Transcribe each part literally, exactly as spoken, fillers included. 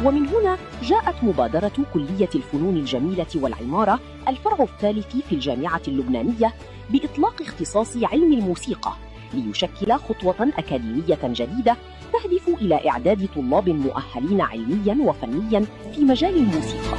ومن هنا جاءت مبادرة كلية الفنون الجميلة والعمارة الفرع الثالث في الجامعة اللبنانية بإطلاق اختصاص علم الموسيقى، ليشكل خطوة أكاديمية جديدة تهدف إلى إعداد طلاب مؤهلين علمياً وفنياً في مجال الموسيقى.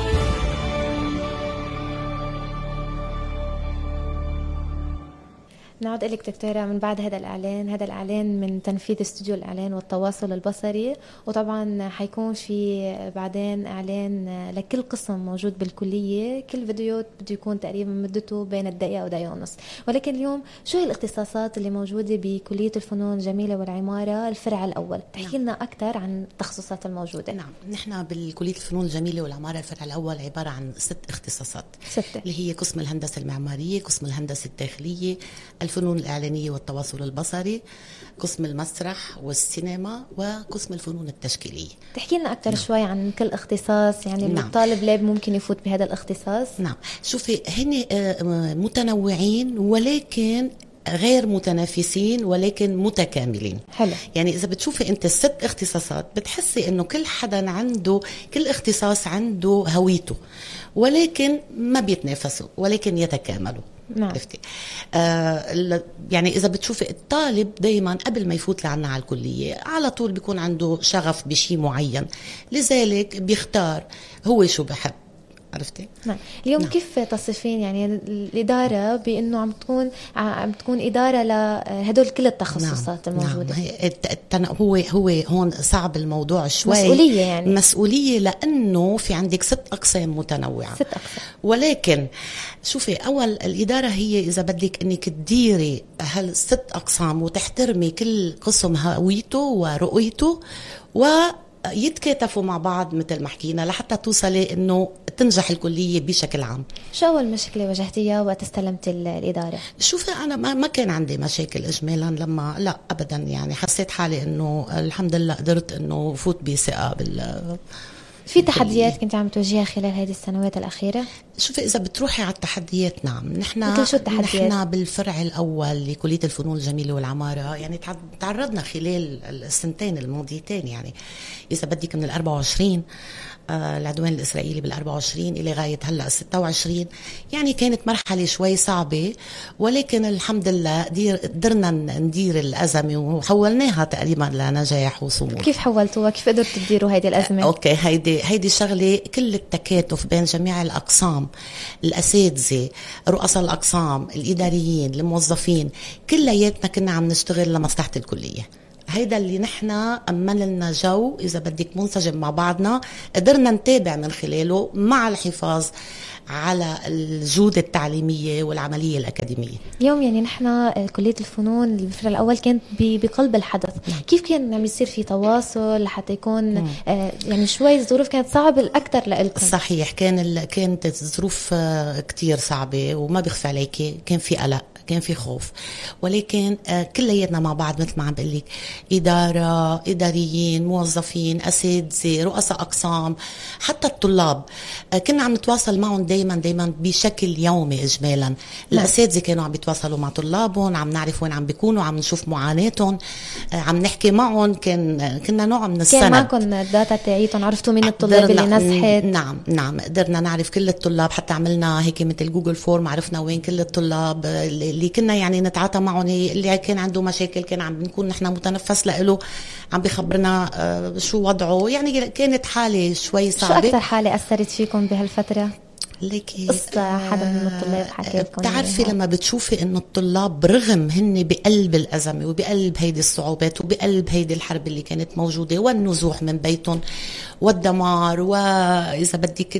نعود لك دكتورة من بعد هذا الإعلان. هذا الإعلان من تنفيذ استوديو الإعلان والتواصل البصري، وطبعا حيكون في بعدين إعلان لكل قسم موجود بالكلية. كل فيديو بده يكون تقريبا مدته بين الدقيقة ودقيقة ونص. ولكن اليوم شو هي الاختصاصات اللي موجودة بكلية الفنون الجميلة والعمارة الفرع الأول؟ تحكي لنا أكثر عن التخصصات الموجودة. نعم، نحن بالكلية الفنون الجميلة والعمارة الفرع الأول عبارة عن ست اختصاصات، ستة، اللي هي قسم الهندسة المعمارية، قسم الهندسة الداخلية، الفنون الإعلانية والتواصل البصري، قسم المسرح والسينما، وقسم الفنون التشكيلية. تحكي لنا أكثر نعم. شوي عن كل اختصاص، يعني نعم. الطالب ليه ممكن يفوت بهذا الاختصاص؟ نعم، شوفي هن متنوعين ولكن غير متنافسين ولكن متكاملين. حلو. يعني إذا بتشوفي أنت الست اختصاصات بتحسي أنه كل حدا عنده، كل اختصاص عنده هويته، ولكن ما بيتنافسوا ولكن يتكاملوا. نعم. عرفتي؟ آه يعني إذا بتشوفي الطالب دايما قبل ما يفوت لعنا على الكلية على طول بيكون عنده شغف بشيء معين، لذلك بيختار هو شو بحب. عرفتي؟ نعم. اليوم نعم. كيف تصفين يعني الإدارة بأنه عم تكون عم تكون إدارة لهدول كل التخصصات نعم. الموجودة؟ نعم. هو هو هون صعب الموضوع شوي. مسؤولية يعني. مسؤولية لأنه في عندك ست أقسام متنوعة. ست أقسام. ولكن شوفي، أول الإدارة هي إذا بدك إنك تديري هالست أقسام وتحترمي كل قسم هويته ورؤيته و يتكاتفوا مع بعض مثل ما حكينا لحتى توصلي انه تنجح الكليه بشكل عام. شو اول مشكله واجهتيها وقت استلمت الاداره؟ شوفي انا ما, ما كان عندي مشاكل اجمالا، لما لا ابدا، يعني حسيت حالي انه الحمد لله قدرت انه فوت بثقه بال. في تحديات كنت عم تواجهها خلال هذه السنوات الأخيرة؟ شوفي إذا بتروحي على التحديات، نعم، نحن مثل شو التحديات؟ نحن بالفرع الأول لكلية الفنون الجميلة والعمارة يعني تعرضنا خلال السنتين الماضيتين، يعني إذا بدك من الأربعة وعشرين آه العدوان الإسرائيلي بالأربعة وعشرين إلى غاية هلأ الستة وعشرين، يعني كانت مرحلة شوي صعبة، ولكن الحمد لله قدرنا ندير الأزمة وحولناها تقريبا لنجاح وصمود. كيف حولتوها؟ كيف قدرتوا تديروا هيدي الأزمة؟ آه أوكي، هيدي هيدي شغلة كل التكاتف بين جميع الأقسام، الأساتذة، رؤساء الأقسام، الإداريين، الموظفين، كلياتنا كنا عم نشتغل لمصلحة الكلية. هيدا اللي نحن أمن لنا جو إذا بدك منسجم مع بعضنا، قدرنا نتابع من خلاله مع الحفاظ على الجودة التعليمية والعملية الأكاديمية. اليوم يعني نحن كلية الفنون بالفرع الأول كانت بقلب الحدث، كيف كان عم يصير في تواصل لحتى يكون آه يعني شوي الظروف كانت صعبة الأكثر لإلكم؟ صحيح، كان كانت الظروف كتير صعبة وما بيخفى عليكي، كان في قلق، كان في خوف، ولكن كلياتنا مع بعض مثل ما عم بقول لك، إدارة، إداريين، موظفين، أساتذة، رؤساء أقسام، حتى الطلاب كنا عم نتواصل معهم دايما دايما بشكل يومي إجمالا. الأساتذة كانوا عم بيتواصلوا مع طلابهم، عم نعرف وين عم بيكونوا، عم نشوف معاناتهم، عم نحكي معهم، كان كنا نوع من السند. كان معكم الداتا تاعيتهم، عرفتوا مين الطلاب اللي نجحت؟ نعم نعم، قدرنا نعرف كل الطلاب، حتى عملنا هيك مثل جوجل فورم، عرفنا وين كل الطلاب اللي كنا يعني نتعاطى معهم، اللي كان عنده مشاكل كان عم بنكون نحن متنفس له، عم بخبرنا شو وضعه. يعني كانت حالة شوي صعبة. شو أكثر حالة أثرت فيكم بهالفترة؟ ليكي قصة حدا من الطلاب حكى لكم؟ بتعرفي لما بتشوفي انه الطلاب برغم هن بقلب الأزمة وبقلب هيدي الصعوبات وبقلب هيدي الحرب اللي كانت موجودة والنزوح من بيتهم والدمار وإذا بدك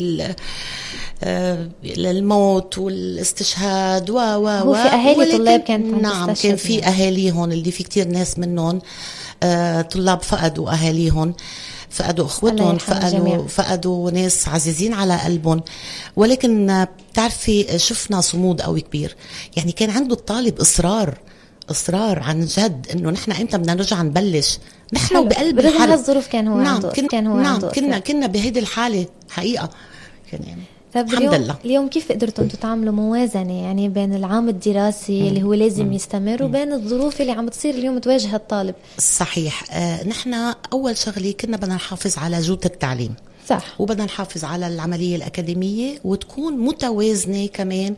الموت والاستشهاد و و هو في أهالي طلاب كانت نعم، كان في أهاليهم اللي في كتير ناس منهم آه طلاب فقدوا أهاليهم، فقدوا اخوتهم، فقدوا فقدوا ناس عزيزين على قلبهم. ولكن بتعرفي شفنا صمود قوي كبير، يعني كان عنده الطالب اصرار اصرار عن جد انه نحن امتى بدنا نرجع نبلش، نحن بقلب الحرب. هالظروف كان هو نعم عنده كن كان هو نعم عنده كنا كنا بهيدي الحاله حقيقه. كان يعني طب الحمد اليوم لله. اليوم كيف قدرتوا انتم تعملوا موازنه يعني بين العام الدراسي مم. اللي هو لازم مم. يستمر وبين الظروف اللي عم تصير اليوم تواجه الطالب؟ صحيح. آه نحن اول شغله كنا بدنا نحافظ على جوده التعليم، صح، وبدنا نحافظ على العملية الأكاديمية وتكون متوازنة كمان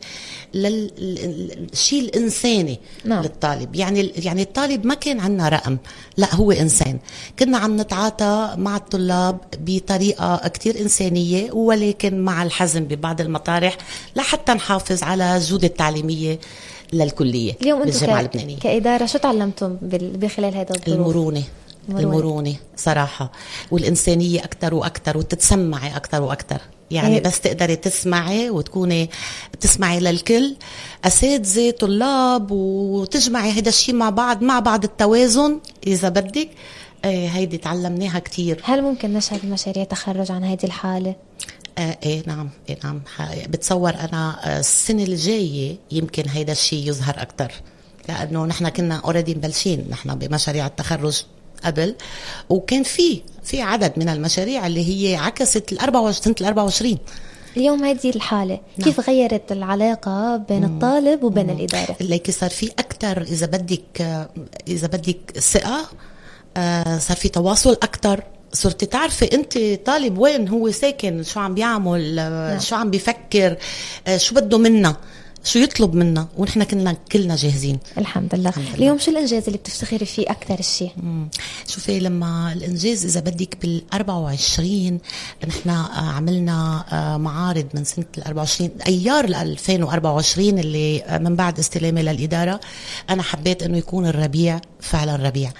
للشيء الإنساني. نعم. للطالب. يعني يعني الطالب ما كان عنا رقم، لا هو إنسان. كنا عم نتعاطى مع الطلاب بطريقة كتير إنسانية، ولكن مع الحزم ببعض المطارح لحتى نحافظ على الجودة التعليمية للكلية. اليوم أنتم ك... كإدارة شو تعلمتم بخلال هذا الظروف؟ المرونة المرونة, المرونة صراحة، والإنسانية أكتر وأكتر، وتتسمعي أكتر وأكتر. يعني إيه؟ بس تقدري تسمعي وتكوني تسمعي للكل، أساتذة طلاب، وتجمعي هيدا الشيء مع بعض مع بعض التوازن إذا بدك. ايه هيدي تعلمناها كتير. هل ممكن نشهد مشاريع تخرج عن هذه الحالة؟ آه ايه نعم ايه نعم بتصور أنا السنة الجاية يمكن هيدا الشيء يظهر أكتر، لأنه نحن كنا اوريدي مبلشين نحن بمشاريع التخرج قبل، وكان في في عدد من المشاريع اللي هي عكست الأربعة وعشرين سنة الأربعة وعشرين. اليوم هذه الحالة نعم. كيف غيرت العلاقة بين مم. الطالب وبين مم. الإدارة؟ اللي صار في أكتر إذا بدك إذا بدك ثقة، آه صار في تواصل أكتر. صرتي تعرفي أنت طالب وين هو ساكن، شو عم بيعمل، نعم. شو عم بيفكر، آه شو بده منا، شو يطلب منا، ونحن كنا كلنا جاهزين. الحمد لله. الحمد لله. اليوم شو الإنجاز اللي بتفتخري فيه أكثر الشيء؟ شوفي لما الإنجاز إذا بدك بالأربعة وعشرين نحن عملنا معارض من سنة الأربعة وعشرين أيار الألفين وأربعة وعشرين اللي من بعد استلامي للإدارة. أنا حبيت أنه يكون الربيع فعلا ربيع.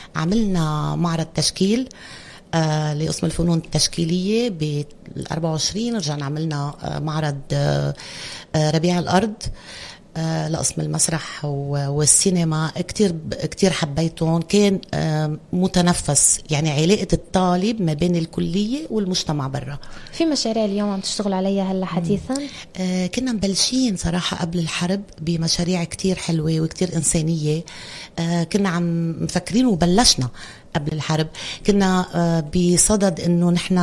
عملنا معرض تشكيل آه لقسم الفنون التشكيلية بالأربعة وعشرين. رجعنا عملنا آه معرض آه ربيع الأرض آه لقسم المسرح والسينما. كتير كتير حبيتهم. كان آه متنفس، يعني علاقة الطالب ما بين الكلية والمجتمع برا. في مشاريع اليوم عم تشتغل عليها هلا حديثا؟ آه كنا مبلشين صراحة قبل الحرب بمشاريع كتير حلوة وكتير إنسانية. آه كنا عم مفكرين وبلشنا قبل الحرب. كنا بصدد انه نحن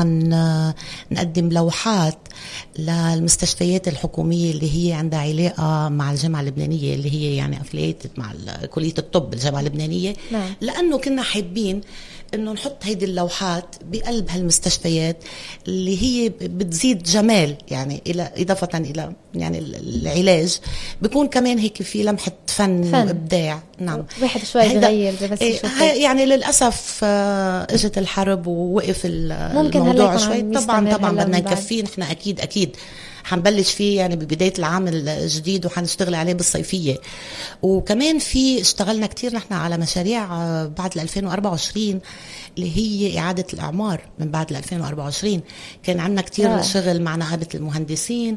نقدم لوحات للمستشفيات الحكومية اللي هي عندها علاقة مع الجامعة اللبنانية، اللي هي يعني افليتد مع كلية الطب الجامعة اللبنانية. نعم. لانه كنا حابين انه نحط هيدي اللوحات بقلب هالمستشفيات اللي هي بتزيد جمال، يعني الى اضافه الى يعني العلاج بيكون كمان هيك في لمحه فن, فن. وابداع. نعم. واحد شوي بغير بس يشوف. يعني للاسف اجت الحرب ووقف الموضوع شوي. طبعا طبعا بدنا نكفيه نحن اكيد اكيد حنبلش فيه يعني ببداية العام الجديد، وحنشتغل عليه بالصيفية. وكمان في اشتغلنا كتير نحن على مشاريع بعد ألفين وأربعة وعشرين اللي هي إعادة الأعمار. من بعد ألفين وأربعة وعشرين كان عندنا كتير آه. شغل مع نقابة المهندسين.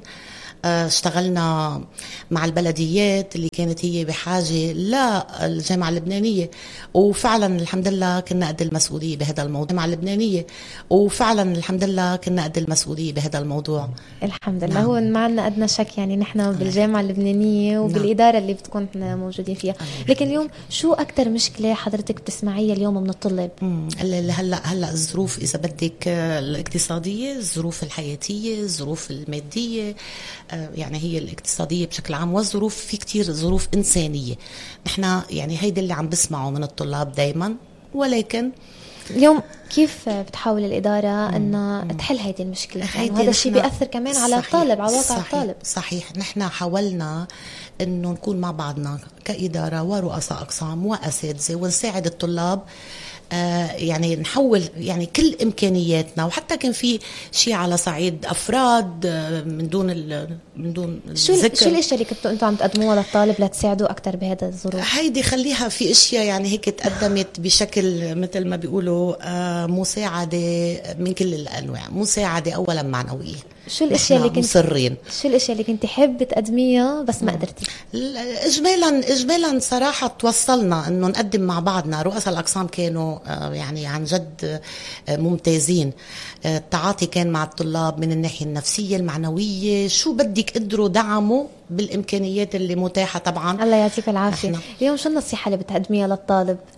اشتغلنا مع البلديات اللي كانت هي بحاجة للجامعة اللبنانية، وفعلا الحمد لله كنا قد المسؤولية بهذا الموضوع. الجامعة اللبنانية وفعلا الحمد لله كنا قد المسؤولية بهذا الموضوع. الحمد لله. نعم. هو ما عندنا أدنى شك، يعني نحن بالجامعة اللبنانية وبالإدارة نعم. اللي بتكون احنا موجودين فيها. لكن اليوم شو أكتر مشكلة حضرتك بتسمعيها اليوم من الطلاب؟ هلا هلا الظروف إذا بدك الاقتصادية، الظروف الحياتية، الظروف المادية، يعني هي الاقتصادية بشكل عام، والظروف في كتير ظروف إنسانية. نحن يعني هيدا اللي عم بسمعه من الطلاب دايما. ولكن اليوم كيف بتحاول الإدارة أن تحل هذه المشكلة؟ يعني هذا الشيء بيأثر كمان على الطالب، على واقع الطالب. صحيح. نحن حاولنا أنه نكون مع بعضنا كإدارة ورؤساء أقسام وأساتذة ونساعد الطلاب. آه يعني نحول يعني كل إمكانياتنا، وحتى كان في شيء على صعيد أفراد آه من دون من دون الذكر. شو الأشياء اللي كنتوا أنتوا عم تقدموها للطالب لتساعدوا أكتر بهذا الظروف؟ هيدي خليها في أشياء يعني هيك تقدمت بشكل مثل ما بيقولوا آه مساعدة من كل الأنواع. مساعدة أولا معنوية. شو الاشياء اللي كنت مصرين شو الاشياء اللي كنت حابه تقدميها بس ما قدرتي؟ اجمالا اجمالا صراحه توصلنا انه نقدم مع بعضنا. رؤساء الاقسام كانوا يعني عن جد ممتازين. التعاطي كان مع الطلاب من الناحيه النفسيه المعنويه، شو بدك قدروا دعموا بالامكانيات اللي متاحه. طبعا الله يعطيك العافيه. اليوم شو النصيحه اللي بتقدميها للطالب؟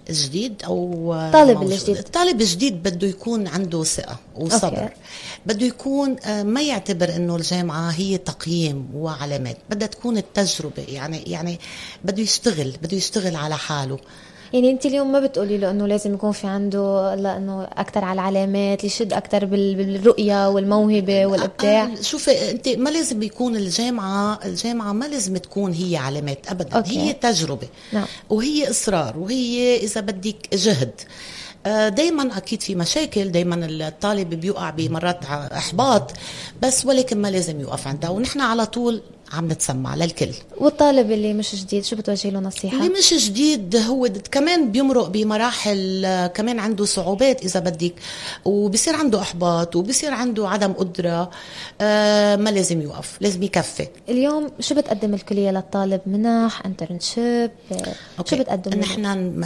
الجديد او الطالب الجديد. الطالب الجديد بده يكون عنده ثقة وصبر. أوكي. بده يكون ما يعتبر انه الجامعة هي تقييم وعلامات، بدها تكون التجربة، يعني يعني بده يشتغل بده يشتغل على حاله. يعني انت اليوم ما بتقولي له انه لازم يكون في عنده لانه اكثر على العلامات، يشد اكثر بالرؤيه والموهبه والابداع؟ شوفي انت ما لازم يكون الجامعه الجامعه ما لازم تكون هي علامات ابدا. أوكي. هي تجربه. نعم. وهي اصرار، وهي اذا بدك جهد. دايما اكيد في مشاكل، دايما الطالب بيوقع بمرات احباط، بس ولكن ما لازم يوقف عندها، ونحن على طول عم نتسمع للكل. والطالب اللي مش جديد شو بتوجه له نصيحة؟ اللي مش جديد هو كمان بيمرق بمراحل، كمان عنده صعوبات إذا بدك، وبصير عنده إحباط، وبصير عنده عدم قدرة. آه ما لازم يوقف، لازم يكفي. اليوم شو بتقدم الكلية للطالب؟ منح، انترنشيب، شو بتقدم؟ نحن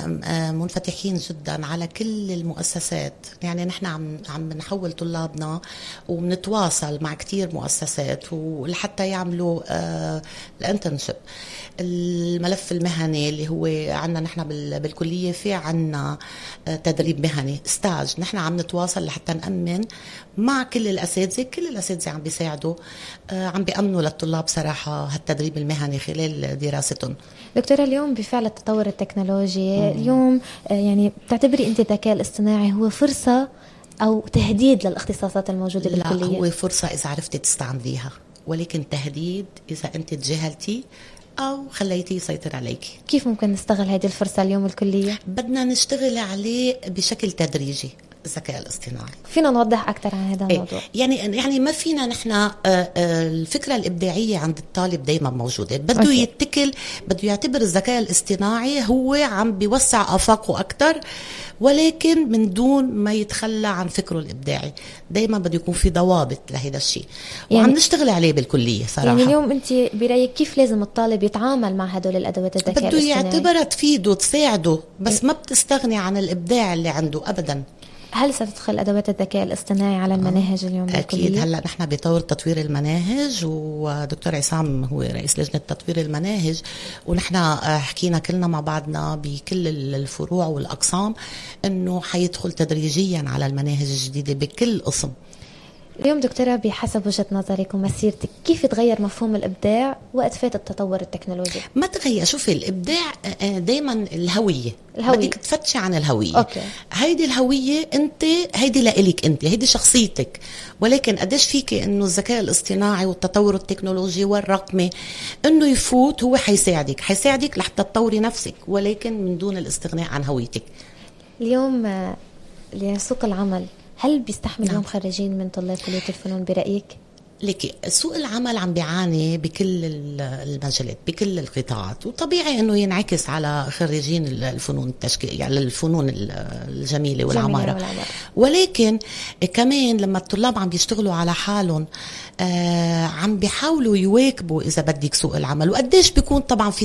منفتحين جدا على كل المؤسسات، يعني نحن عم عم نحول طلابنا وبنتواصل مع كتير مؤسسات ولحتى يعملوا آه الانترنشيب. الملف المهني اللي هو عنا نحن بالكلية، في عنا آه تدريب مهني ستاج، نحن عم نتواصل لحتى نأمن مع كل الأساتذة. كل الأساتذة عم بيساعدوا، آه عم بيأمنوا للطلاب صراحة هالتدريب المهني خلال دراستهم. دكتورة، اليوم بفعل التطور التكنولوجي مم. اليوم آه يعني بتعتبري أنت الذكاء الاصطناعي هو فرصة أو تهديد للاختصاصات الموجودة لا بالكلية؟ لا، هو فرصة إذا عرفتي تستعمليها، ولكن تهديد إذا أنت تجاهلتي أو خليتيه يسيطر عليك. كيف ممكن نستغل هذه الفرصة اليوم الكلية؟ بدنا نشتغل عليه بشكل تدريجي. الذكاء الاصطناعي فينا نوضح أكثر عن هذا الموضوع؟ يعني يعني ما فينا نحن الفكرة الإبداعية عند الطالب دايما موجودة، بده أوكي. يتكل، بده يعتبر الذكاء الاصطناعي هو عم بيوسع آفاقه أكثر، ولكن من دون ما يتخلى عن فكره الإبداعي. دايما بده يكون في ضوابط لهذا الشيء، وعم يعني نشتغل عليه بالكلية صراحة. يعني اليوم أنت برأيك كيف لازم الطالب يتعامل مع هدول الأدوات الذكاء بده الاصطناعي؟ بده يعتبرها تفيده تساعده، بس ما بتستغني عن الإبداع اللي عنده أبدا. هل ستدخل أدوات الذكاء الاصطناعي على المناهج اليوم بالكلية؟ أكيد. هلأ نحن بطور تطوير المناهج، ودكتور عصام هو رئيس لجنة تطوير المناهج، ونحن حكينا كلنا مع بعضنا بكل الفروع والأقسام إنه حيدخل تدريجيا على المناهج الجديدة بكل قسم. اليوم دكتورة، بحسب وجهة نظرك ومسيرتك، كيف تغير مفهوم الإبداع وقت فات التطور التكنولوجي؟ ما تغير. شوفي، الإبداع دايما الهوية، الهوية. بدك تفتشي عن الهوية. أوكي. هيدي الهوية أنت، هيدي لإلك أنت، هيدي شخصيتك. ولكن قديش فيك إنه الذكاء الاصطناعي والتطور التكنولوجي والرقمي إنه يفوت، هو حيساعدك حيساعدك لحتى تطوري نفسك، ولكن من دون الاستغناء عن هويتك. اليوم لسوق العمل، هل بيستحمل نعم. يوم خريجين من طلاب كلية الفنون برأيك؟ لكي سوق العمل عم بيعاني بكل المجالات، بكل القطاعات، وطبيعي انه ينعكس على خريجين الفنون التشكيل، يعني الفنون الجميله والعماره. ولكن كمان لما الطلاب عم بيشتغلوا على حالهم، آه عم بيحاولوا يواكبوا اذا بدك سوق العمل، وقديش بيكون طبعا في